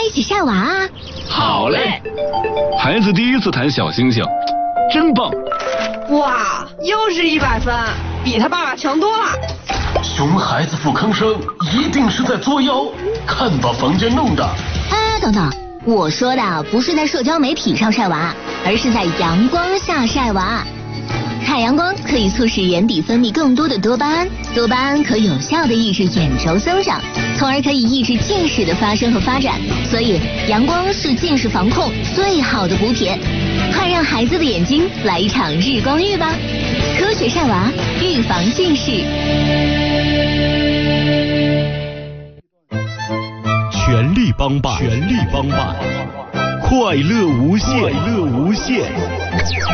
一起晒娃啊？ 好嘞！孩子第一次弹小星星，真棒！ 哇，又是100分，比他爸爸强多了。 熊孩子不吭声，一定是在作妖，看把房间弄的。 等等，我说的不是在社交媒体上晒娃，而是在阳光下晒娃。太阳光可以促使眼底分泌更多的多巴胺，多巴胺可有效地抑制眼轴增长，从而可以抑制近视的发生和发展。所以阳光是近视防控最好的补铁，快让孩子的眼睛来一场日光浴吧！科学晒娃，预防近视。 全力帮办，全力帮办，快乐无限，快乐无限。